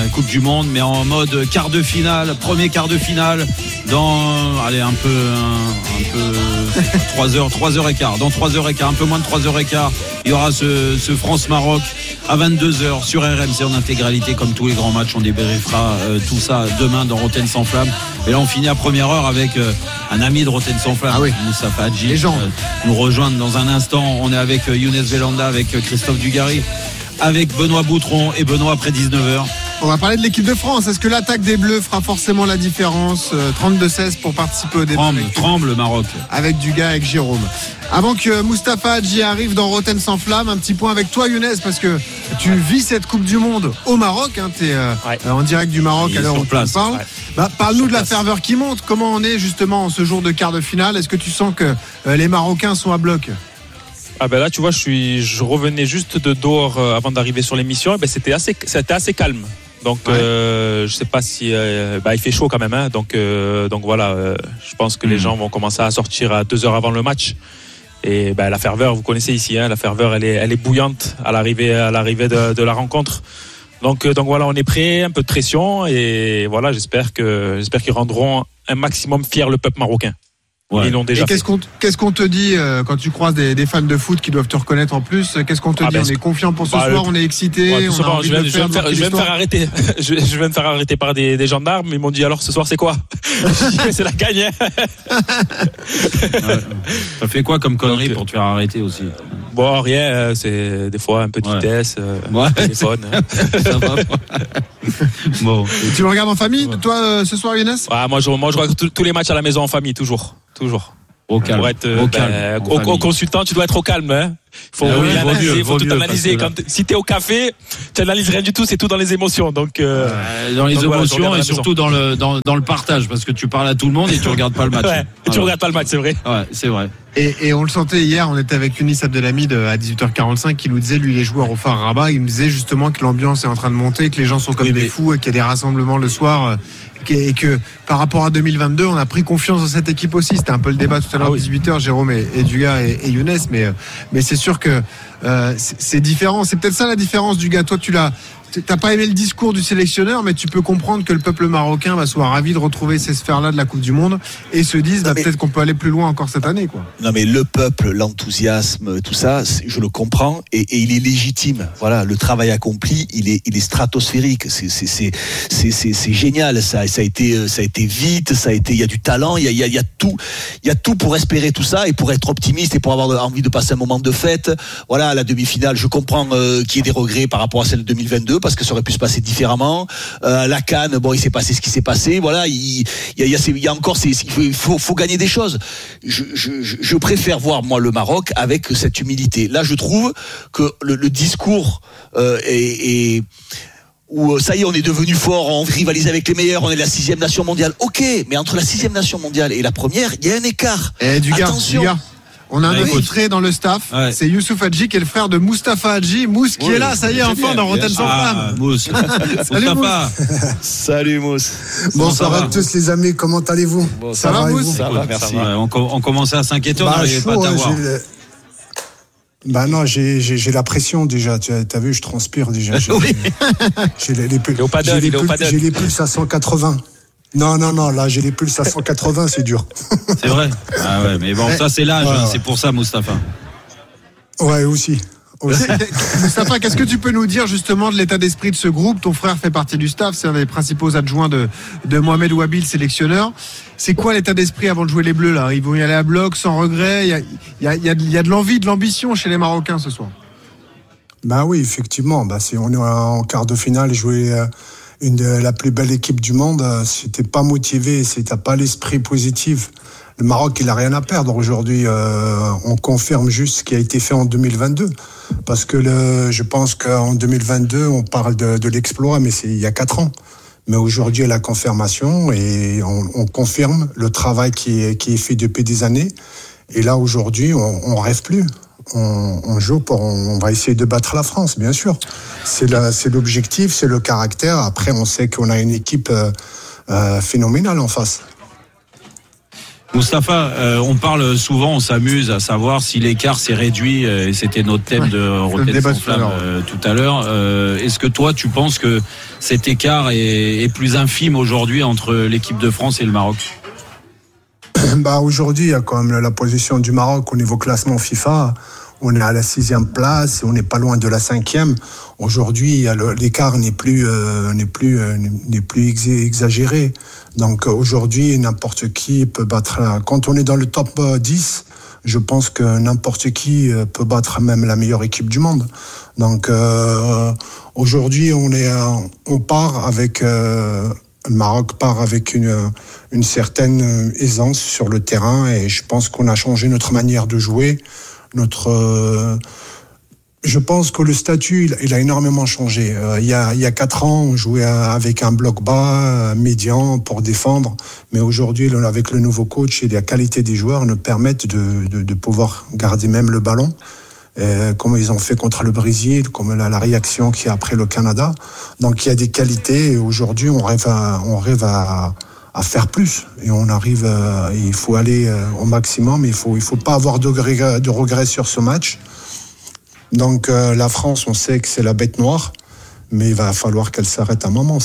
Coupe du Monde, mais en mode quart de finale, premier quart de finale, dans, allez, un peu 3h15, dans 3h15, un peu moins de 3h15, il y aura ce France-Maroc à 22h sur RMC en intégralité, comme tous les grands matchs. On débriefera tout ça demain dans Rotten sans flamme. Et là, on finit à première heure avec un ami de Rotten sans flamme, Moustapha Hadji, nous rejoindre dans un instant. On est avec Younes Velanda, avec Christophe Dugarry, avec Benoît Boutron et Benoît après 19h. On va parler de l'équipe de France. Est-ce que l'attaque des Bleus fera forcément la différence? 32-16 pour participer au débat. Tremble Maroc. Avec Dugas, avec Jérôme. Avant que Moustapha Hadji arrive dans Rotten sans flamme, un petit point avec toi Younes, parce que tu vis cette Coupe du Monde au Maroc. Tu es en direct du Maroc à l'heure où tu parles. Ouais. Parle-nous de la ferveur qui monte. Comment on est justement en ce jour de quart de finale? Est-ce que tu sens que les Marocains sont à bloc? Ah ben là tu vois, je revenais juste de dehors avant d'arriver sur l'émission. Et ben c'était assez calme. Donc je sais pas si il fait chaud quand même, hein. Donc voilà, je pense que les gens vont commencer à sortir à 2 heures avant le match. Et la ferveur, vous connaissez ici, hein, la ferveur elle est bouillante à l'arrivée de la rencontre. Donc voilà, on est prêt, un peu de pression et voilà, j'espère qu'ils rendront un maximum fier le peuple marocain. Ouais. Ils l'ont déjà. Et qu'est-ce qu'on te dit quand tu croises des fans de foot qui doivent te reconnaître en plus? Qu'est-ce qu'on te dit? On est confiant pour ce soir, on est excité, on a envie de le faire. Je vais me faire arrêter. Je vais me faire arrêter par des gendarmes. Ils m'ont dit alors ce soir c'est quoi? C'est la gagne. Ça fait quoi comme connerie pour te faire arrêter aussi? Bon, rien. C'est des fois un peu de vitesse, téléphone. Ça va. Bon. Tu le regardes en famille, toi, ce soir, Younes? Moi, je regarde tous les matchs à la maison en famille, toujours. Au calme. Pour être au consultant, tu dois être au calme. Hein. Faut tout analyser. Si t'es au café, tu analyses rien du tout, c'est tout dans les émotions. Donc dans les émotions et surtout dans le partage, parce que tu parles à tout le monde et tu regardes pas le match. Tu regardes pas le match, c'est vrai. Ouais, c'est vrai. Et on le sentait hier, on était avec Younis Abdelhamid à 18h45 qui nous disait, lui, les joueurs au Phare Rabat, il nous disait justement que l'ambiance est en train de monter, que les gens sont comme des fous et qu'il y a des rassemblements le soir. Et que par rapport à 2022, on a pris confiance dans cette équipe aussi. C'était un peu le débat tout à l'heure, 18h, Jérôme et Dugas et Younes, mais c'est sûr que c'est différent. C'est peut-être ça la différence, Dugas. Toi, t'as pas aimé le discours du sélectionneur, mais tu peux comprendre que le peuple marocain soit ravi de retrouver ces sphères-là de la Coupe du Monde et se disent peut-être qu'on peut aller plus loin encore cette année, quoi. Non, mais le peuple, l'enthousiasme, tout ça, je le comprends et il est légitime. Voilà, le travail accompli, il est stratosphérique. C'est génial. Ça a été vite. Il y a du talent. Il y a tout pour espérer tout ça et pour être optimiste et pour avoir envie de passer un moment de fête. Voilà, la demi-finale, je comprends qu'il y ait des regrets par rapport à celle de 2022. Parce que ça aurait pu se passer différemment. La CAN, il s'est passé ce qui s'est passé. Voilà, il y a encore, il faut gagner des choses. Je préfère voir moi le Maroc avec cette humilité. Là, je trouve que le discours est où ça y est, on est devenu fort, on rivalise avec les meilleurs, on est la 6e nation mondiale. Ok, mais entre la 6e nation mondiale et la première, il y a un écart. Attention. On a un infiltré dans le staff, c'est Youssouf Hadji qui est le frère de Moustapha Hadji. Mousse qui est là, ça y est, enfin dans Rotten sans flamme. Mousse. Salut Mousse. Salut Mousse. Bonsoir à tous les amis, comment allez-vous? Ça va Mousse? Ça va, merci. On commençait à s'inquiéter, on n'arrivait pas à t'avoir. Non, j'ai la pression déjà. T'as vu, je transpire déjà. J'ai les pulses à 180. Non, là j'ai les pulses à 180, c'est dur. C'est vrai. Ah ouais, mais bon, ça c'est l'âge, c'est pour ça, Moustapha. Ouais, aussi. Moustapha, qu'est-ce que tu peux nous dire justement de l'état d'esprit de ce groupe? Ton frère fait partie du staff, c'est un des principaux adjoints de Mohamed Ouabil, sélectionneur. C'est quoi l'état d'esprit avant de jouer les Bleus là? Ils vont y aller à bloc, sans regret. Il y a de l'envie, de l'ambition chez les Marocains ce soir. Bah oui, effectivement. On est en quart de finale, jouer la plus belle équipe du monde, si t'es pas motivé, si t'as pas l'esprit positif, le Maroc il a rien à perdre aujourd'hui. On confirme juste ce qui a été fait en 2022, parce que je pense qu'en 2022 on parle de l'exploit, mais c'est il y a 4 ans. Mais aujourd'hui la confirmation et on confirme le travail qui est fait depuis des années. Et là aujourd'hui on rêve plus. On joue on va essayer de battre la France, bien sûr. C'est l'objectif, c'est le caractère. Après, on sait qu'on a une équipe phénoménale en face. Moustapha, on parle souvent, on s'amuse à savoir si l'écart s'est réduit, et c'était notre thème de Rotten sans flamme tout à l'heure. Est-ce que toi, tu penses que cet écart est plus infime aujourd'hui entre l'équipe de France et le Maroc ? Aujourd'hui, il y a quand même la position du Maroc au niveau classement FIFA. On est à la 6e place, on n'est pas loin de la 5e. Aujourd'hui, l'écart n'est plus exagéré. Donc aujourd'hui, n'importe qui peut battre. Quand on est dans le top 10, je pense que n'importe qui peut battre même la meilleure équipe du monde. Donc aujourd'hui, on part avec. Le Maroc part avec une certaine aisance sur le terrain et je pense qu'on a changé notre manière de jouer. Je pense que le statut, il a énormément changé. Il y a 4 ans, on jouait avec un bloc bas, médian pour défendre. Mais aujourd'hui, avec le nouveau coach et la qualité des joueurs, nous permettent de pouvoir garder même le ballon. Comme ils ont fait contre le Brésil, comme la réaction qu'il y a après le Canada. Donc il y a des qualités et aujourd'hui on rêve à faire plus et on arrive il faut aller au maximum, il faut pas avoir de regrets sur ce match. Donc la France, on sait que c'est la bête noire, mais il va falloir qu'elle s'arrête un moment.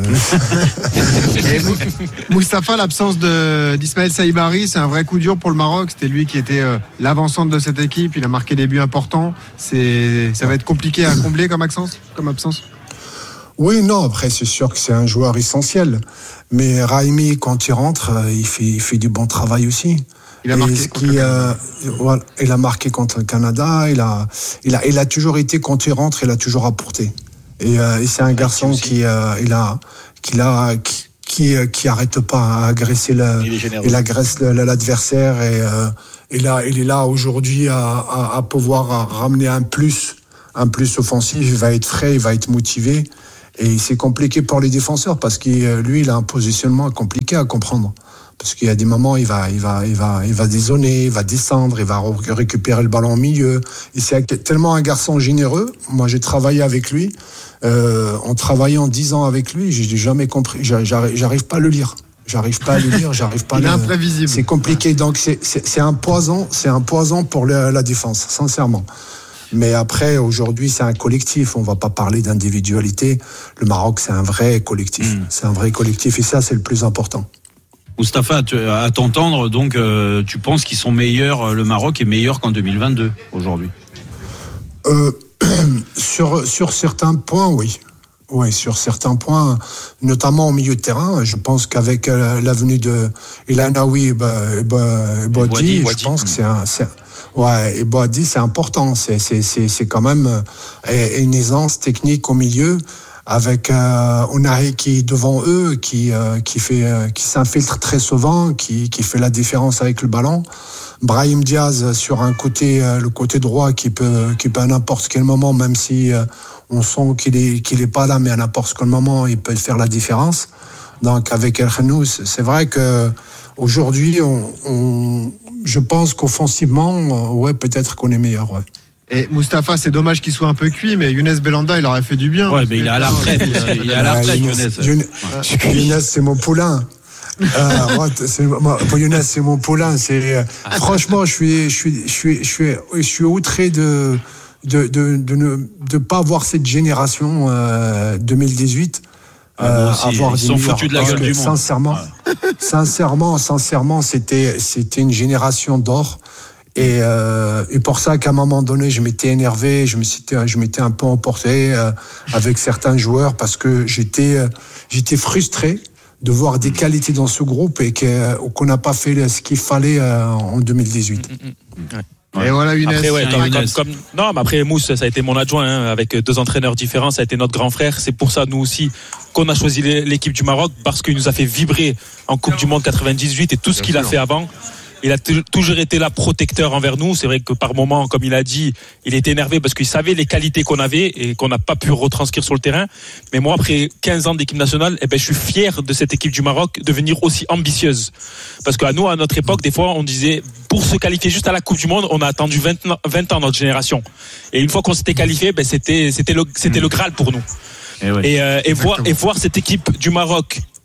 Moustapha, l'absence d'Ismaël Saïbari, c'est un vrai coup dur pour le Maroc. C'était lui qui était l'avant-centre de cette équipe. Il a marqué des buts importants. Ça va être compliqué à combler comme absence. Oui, non, après c'est sûr que c'est un joueur essentiel. Mais Raimi, quand il rentre, il fait du bon travail aussi. Il a marqué contre le Canada. Il a toujours été, quand il rentre, il a toujours apporté. Et c'est un garçon qui arrête pas à agresser il agresse l'adversaire et là il est là aujourd'hui à pouvoir ramener un plus offensif. Il va être frais, il va être motivé et c'est compliqué pour les défenseurs parce que lui il a un positionnement compliqué à comprendre. Parce qu'il y a des moments, il va dézoner, il va descendre, il va récupérer le ballon au milieu. Et c'est tellement un garçon généreux. Moi, j'ai travaillé avec lui. En travaillant 10 ans avec lui, j'ai jamais compris. J'arrive pas à le lire. J'arrive pas à il est imprévisible. C'est compliqué. Donc, c'est un poison. C'est un poison pour la défense, sincèrement. Mais après, aujourd'hui, c'est un collectif. On va pas parler d'individualité. Le Maroc, c'est un vrai collectif. C'est un vrai collectif. Et ça, c'est le plus important. Moustapha, à t'entendre, donc, tu penses qu'ils sont meilleurs, le Maroc est meilleur qu'en 2022 aujourd'hui ? Sur certains points, oui. Oui, sur certains points, notamment au milieu de terrain. Je pense qu'avec l'avenue de Elanaoui Boadi, je pense que et Boadi, c'est important. C'est quand même une aisance technique au milieu. Avec Ounahi qui est devant eux, qui s'infiltre très souvent, qui fait la différence avec le ballon. Brahim Diaz sur un côté, le côté droit, qui peut à n'importe quel moment, même si on sent qu'il est pas là, mais à n'importe quel moment, il peut faire la différence. Donc avec El Khenous, c'est vrai que aujourd'hui, je pense qu'offensivement, peut-être qu'on est meilleur. Ouais. Et Moustapha, c'est dommage qu'il soit un peu cuit, mais Younes Belhanda, il aurait fait du bien. Ouais, mais il est à la retraite. Younes, c'est mon poulain. Younes, c'est mon poulain. Franchement, je suis outré de ne pas avoir cette génération 2018. Ils sont foutus de la gueule du monde. Sincèrement, c'était une génération d'or. Et pour ça qu'à un moment donné, je m'étais énervé, je m'étais un peu emporté avec certains joueurs parce que j'étais frustré de voir des qualités dans ce groupe et qu'on n'a pas fait ce qu'il fallait en 2018. Et voilà Younes. Après, non, mais après Mousse, ça a été mon adjoint avec 2 entraîneurs différents, ça a été notre grand frère. C'est pour ça nous aussi qu'on a choisi l'équipe du Maroc parce qu'il nous a fait vibrer en Coupe du Monde 98 et tout ce qu'il a fait avant. Il a toujours été là protecteur envers nous. C'est vrai que par moments, comme il a dit, il était énervé parce qu'il savait les qualités qu'on avait et qu'on n'a pas pu retranscrire sur le terrain. Mais moi, après 15 ans d'équipe nationale, je suis fier de cette équipe du Maroc de devenir aussi ambitieuse. Parce qu'à nous, à notre époque, des fois, on disait, pour se qualifier juste à la Coupe du Monde, on a attendu 20 ans, notre génération. Et une fois qu'on s'était qualifié, c'était le Graal pour nous. Et voir cette équipe du Maroc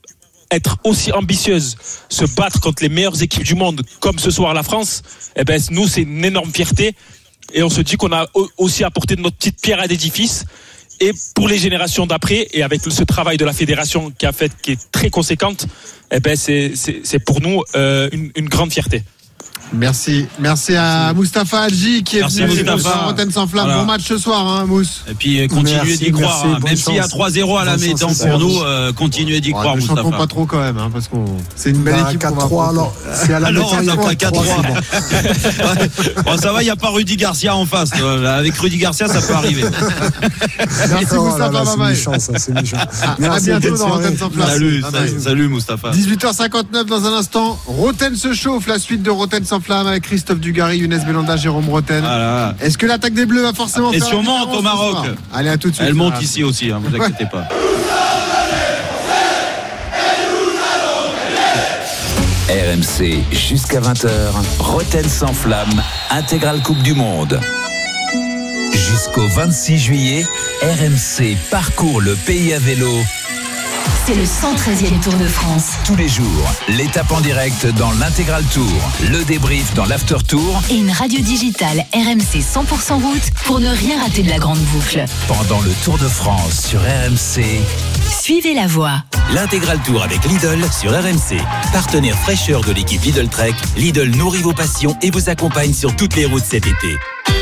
être aussi ambitieuse, se battre contre les meilleures équipes du monde, comme ce soir la France, eh ben nous c'est une énorme fierté et on se dit qu'on a aussi apporté notre petite pierre à l'édifice. Et pour les générations d'après, et avec ce travail de la fédération qui est très conséquente, eh ben c'est pour nous une grande fierté. Merci à Mustapha Hadji qui est venu dans Rotten sans flamme. Bon match ce soir, Mousse. Et puis continuez d'y croire, même s'il y a 3-0 à la mi-temps pour nous, continuez d'y croire, Mustapha. Ne chantons pas trop quand même, parce que c'est une belle équipe. 4-3 alors. C'est à la mi-temps, il y a pas 4-3. Bon, ça va, il n'y a pas Rudy Garcia en face. Avec Rudy Garcia, ça peut arriver. Merci Mustapha. C'est méchant. À bientôt dans Rotten sans flamme. Salut Mustapha. 18h59 dans un instant. Rotten se chauffe, la suite de Rotten sans flamme avec Christophe Dugarry, Younes Belanda, Jérôme Rotten. Voilà. Est-ce que l'attaque des Bleus va forcément faire sûrement au Maroc. Allez, à tout de suite. Elle monte ici aussi, vous inquiétez pas. RMC jusqu'à 20h, Rotten sans flamme, intégrale Coupe du Monde. Jusqu'au 26 juillet, RMC parcourt le pays à vélo. C'est le 113e Tour de France. Tous les jours, l'étape en direct dans l'intégral Tour, le débrief dans l'after Tour et une radio digitale RMC 100% route pour ne rien rater de la grande boucle. Pendant le Tour de France sur RMC, suivez la voie. L'intégral Tour avec Lidl sur RMC. Partenaire fraîcheur de l'équipe Lidl Trek, Lidl nourrit vos passions et vous accompagne sur toutes les routes cet été.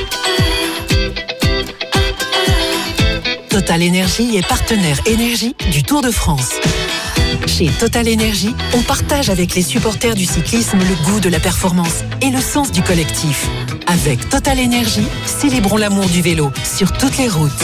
Total Énergie est partenaire énergie du Tour de France. Chez Total Énergie, on partage avec les supporters du cyclisme le goût de la performance et le sens du collectif. Avec Total Énergie, célébrons l'amour du vélo sur toutes les routes.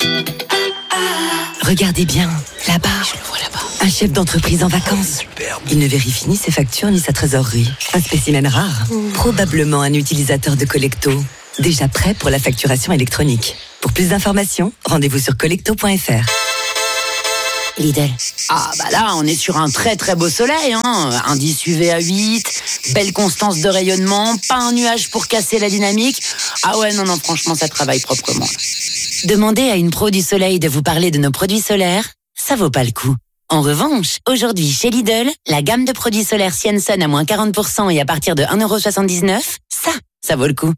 Regardez bien, là-bas, je le vois là-bas. Un chef d'entreprise en vacances. Il ne vérifie ni ses factures ni sa trésorerie. Un spécimen rare. Probablement un utilisateur de Collecto. Déjà prêt pour la facturation électronique. Pour plus d'informations, rendez-vous sur collecto.fr. Lidl. Ah bah là, on est sur un très très beau soleil, Indice UV à 8, belle constance de rayonnement, pas un nuage pour casser la dynamique. Ah ouais, non, franchement, ça travaille proprement. Là. Demandez à une pro du soleil de vous parler de nos produits solaires, ça vaut pas le coup. En revanche, aujourd'hui chez Lidl, la gamme de produits solaires Sienson à moins 40% et à partir de 1,79€, ça vaut le coup.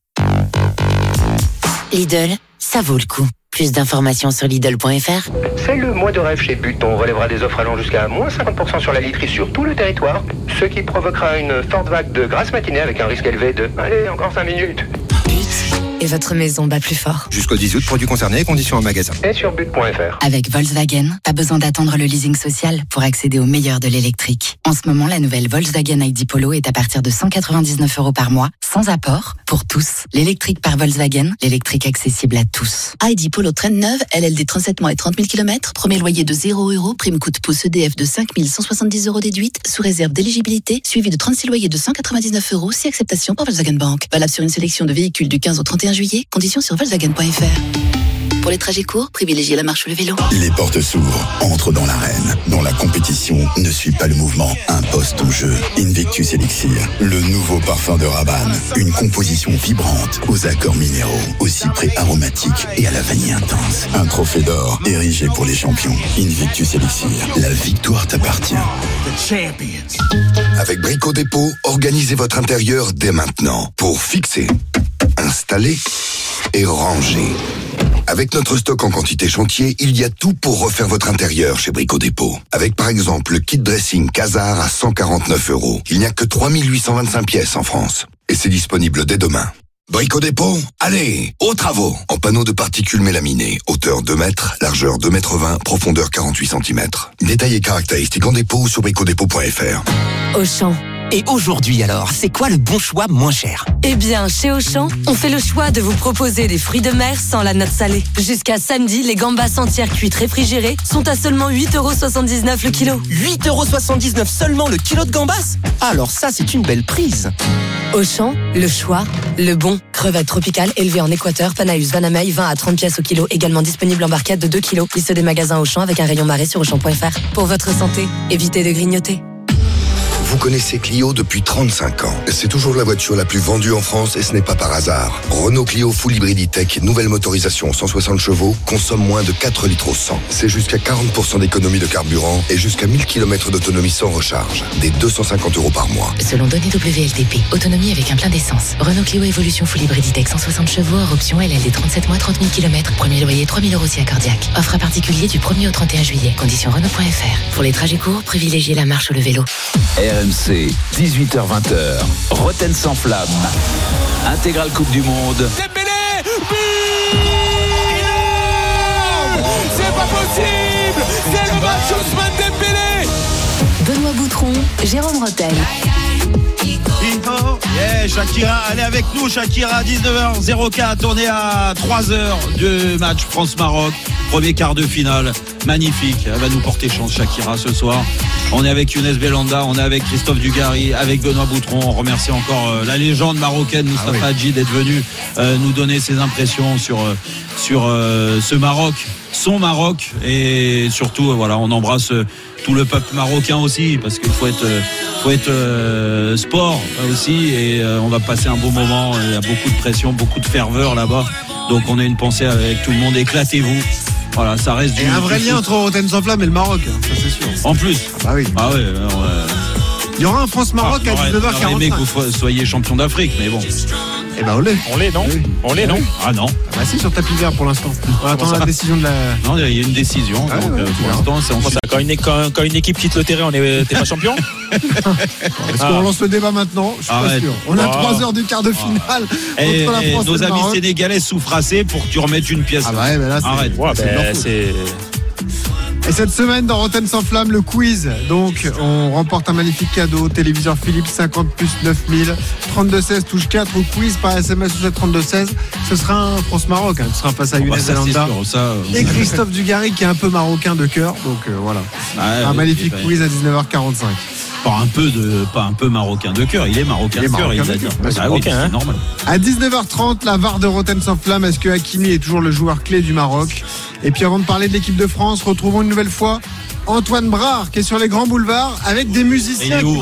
Lidl, ça vaut le coup. Plus d'informations sur Lidl.fr. C'est le mois de rêve chez But. On relèvera des offres allant jusqu'à moins 50% sur la literie sur tout le territoire, ce qui provoquera une forte vague de grasse matinée avec un risque élevé de... Allez, encore 5 minutes. Et votre maison bat plus fort. Jusqu'au 10 août, produits concernés, conditions en magasin. Et sur but.fr. Avec Volkswagen, pas besoin d'attendre le leasing social pour accéder au meilleur de l'électrique. En ce moment, la nouvelle Volkswagen ID Polo est à partir de 199€ par mois, sans apport, pour tous. L'électrique par Volkswagen, l'électrique accessible à tous. ID Polo traîne neuve, LLD 37 mois et 30 000 km, premier loyer de 0€, prime coup de pouce EDF de 5 170€ déduite, sous réserve d'éligibilité, suivi de 36 loyers de 199€, si acceptation par Volkswagen Bank. Valable sur une sélection de véhicules du 15 au 31 juillet, conditions sur Volkswagen.fr. Pour les trajets courts, privilégiez la marche ou le vélo. Les portes s'ouvrent, entre dans l'arène. Dont la compétition ne suit pas le mouvement, impose ton jeu. Invictus Elixir, le nouveau parfum de Rabanne. Une composition vibrante, aux accords minéraux, aux cyprès aromatiques et à la vanille intense. Un trophée d'or, érigé pour les champions. Invictus Elixir, la victoire t'appartient. Avec Brico Dépôt, organisez votre intérieur dès maintenant pour fixer, installer et ranger. Avec notre stock en quantité chantier, il y a tout pour refaire votre intérieur chez Brico Dépôt. Avec par exemple le kit dressing Casar à 149€. Il n'y a que 3825 pièces en France. Et c'est disponible dès demain. Brico Dépôt, allez, aux travaux. En panneaux de particules mélaminées, hauteur 2 mètres, largeur 2,20 m, profondeur 48 cm. Détails et caractéristiques en dépôt sur bricodépôt.fr. Auchan. Et aujourd'hui alors, c'est quoi le bon choix moins cher ? Eh bien, chez Auchan, on fait le choix de vous proposer des fruits de mer sans la note salée. Jusqu'à samedi, les gambas entières cuites réfrigérées sont à seulement 8,79€ le kilo. 8,79€ seulement le kilo de gambas ? Alors ça, c'est une belle prise. Auchan, le choix, le bon. Crevettes tropicales élevées en Équateur, Panaus, Vanamaï, 20 à 30 pièces au kilo. Également disponible en barquette de 2 kilos. Liste des magasins Auchan avec un rayon marée sur Auchan.fr. Pour votre santé, évitez de grignoter. Vous connaissez Clio depuis 35 ans. C'est toujours la voiture la plus vendue en France et ce n'est pas par hasard. Renault Clio Full Hybrid E-Tech, nouvelle motorisation 160 chevaux, consomme moins de 4 litres au 100. C'est jusqu'à 40% d'économie de carburant et jusqu'à 1000 km d'autonomie sans recharge. Des 250 € par mois. Selon données WLTP, autonomie avec un plein d'essence. Renault Clio Evolution Full Hybrid E-Tech 160 chevaux, hors option LLD 37 mois, 30 000 km. Premier loyer 3 000 € si accordiaque. Offre à particulier du 1er au 31 juillet. Conditions Renault.fr. Pour les trajets courts, privilégiez la marche ou le vélo. RMC, 18h-20h, Rotten sans flamme. Intégrale Coupe du Monde. Dembélé, c'est pas possible. C'est le match Ousmane Dembélé. Benoît Boutron, Jérôme Rotten. Yeah, Shakira, allez avec nous Shakira, 19h04, on est à 3h du match France-Maroc, premier quart de finale, magnifique, elle va nous porter chance Shakira ce soir. On est avec Younes Belhanda, on est avec Christophe Dugarry, avec Benoît Boutron, on remercie encore la légende marocaine Moustapha Hadji d'être venu nous donner ses impressions sur ce Maroc, son Maroc, et surtout voilà, on embrasse tout le peuple marocain aussi, parce qu'il faut être sport aussi, et on va passer un beau moment. Il y a beaucoup de pression, beaucoup de ferveur là-bas, donc on a une pensée avec tout le monde. Éclatez-vous, voilà, ça reste du. Et un vrai lien entre Rotten sans flamme et le Maroc, ça c'est sûr. En plus. Ah oui. Ah ouais. Il y aura un France-Maroc à 19h45. J'aurais aimé que vous soyez champion d'Afrique, mais bon. Eh ben on l'est. On l'est, non? Oui. On l'est, non? Ah non. Bah si, sur tapis vert pour l'instant. On attend la décision de la. Non, il y a une décision. Ah, donc ouais, pour l'instant, c'est en Ça, quand une équipe quitte le terrain, t'es pas champion? Est-ce qu'on lance le débat maintenant? Je suis pas sûr. On a 3 heures du quart de finale entre la France et nos le amis Maroc. sénégalais souffrent assez pour que tu remettes une pièce. Ah bah ouais, mais là, arrête. C'est Et cette semaine dans Rotten sans flamme, le quiz. Donc on remporte un magnifique cadeau, téléviseur Philips 50 plus 9000, 3216 touche 4 au quiz par SMS ou 3216. Ce sera un France-Maroc, ce sera face à Younes Belhanda et Christophe Dugarry qui est un peu marocain de cœur. Donc voilà, un magnifique quiz à 19h45. Pas un peu marocain de cœur, il est marocain de cœur, il va dire. C'est normal. À 19h30, la VAR de Rotten sans flamme. Est-ce que Hakimi est toujours le joueur clé du Maroc? Et puis avant de parler de l'équipe de France, retrouvons une nouvelle fois Antoine Brard qui est sur les grands boulevards avec des musiciens.